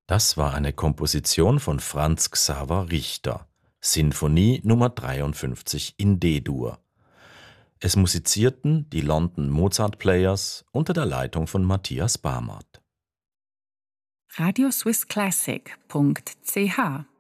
Das war eine Komposition von Franz Xaver Richter, Sinfonie Nummer 53 in D-Dur. Es musizierten die London Mozart Players unter der Leitung von Matthias Barmard. radioswisschlassic.ch